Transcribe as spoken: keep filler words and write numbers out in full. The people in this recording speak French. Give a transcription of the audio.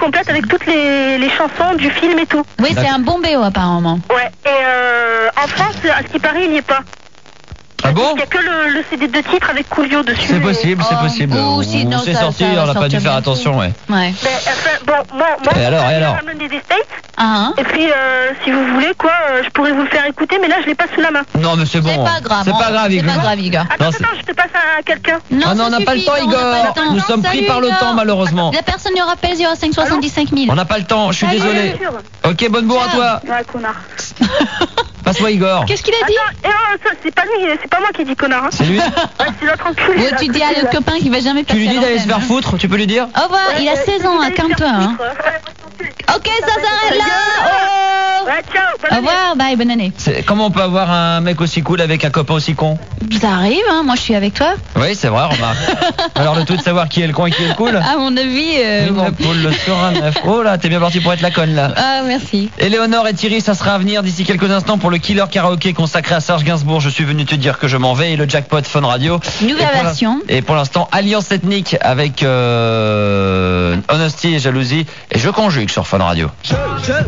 complète avec toutes les, les chansons du film et tout. Oui, c'est un bon B O apparemment. Ouais, et euh, en France, à ce qui paraît, il n'y est pas. Ah bon? Il n'y a que le, le C D de titre avec Coolio dessus. C'est possible, c'est Oh, possible. ou Ou si, non, c'est ça- sorti, ça va on n'a pas sortir dû faire bientôt. attention, ouais. Ouais. Mais, enfin, bon, moi, moi, Et alors, et alors je ramène des States. Ah, hein. Et puis, euh, si vous voulez, quoi, euh, je pourrais vous le faire écouter, mais là, je l'ai pas sous la main. Non, mais c'est bon. C'est pas grave. C'est pas on- grave, C'est Igor. pas grave, Igor. Attends, Non, c'est- attends, je te passe à quelqu'un. Ah non, ça on n'a pas le suffit, temps, on n'a pas Igor. le temps. Nous sommes pris Salut, par le Igor. temps, malheureusement. La personne ne rappelle zéro cinq soixante-dix-cinq mille. On n'a pas le temps, je suis Salut. désolé. Bien sûr. Ok, bonne bourre à toi. Ouais, connard. Passe-moi Igor. Qu'est-ce qu'il a dit? Attends, et, euh, ça, c'est pas lui, c'est pas moi qui ai dit connard. Hein. C'est lui? Ouais, c'est l'autre enculé. Ouais, là, tu à dis côté, à le là. copain qui va jamais Tu passer lui à dis d'aller se l'antenne, faire hein. foutre, tu peux lui dire? Au revoir, Ouais, il a ouais, seize tu ans, dis d'aller calme-toi. faire Hein. foutre. Ouais, Ok, ça s'arrête là. Oh. Ouais, ciao, bonne Au année. revoir, bye, bonne année. C'est- Comment on peut avoir un mec aussi cool avec un copain aussi con? Ça arrive, hein, moi je suis avec toi. Oui, c'est vrai, remarque. Alors le tout de savoir qui est le con et qui est le cool. À mon avis, euh, Une bon. poule sur un œuf. Oh là, t'es bien parti pour être la conne là. Ah, merci. Éléonore et Thierry, ça sera à venir d'ici quelques instants pour le Killer Karaoké consacré à Serge Gainsbourg. Je suis venu te dire que je m'en vais et le jackpot Fun Radio. Nouvelle Et pour l'in- version. Et pour l'instant, Alliance ethnique avec euh, Honesty et Jalousie. Et je conjugue sur Fun Radio.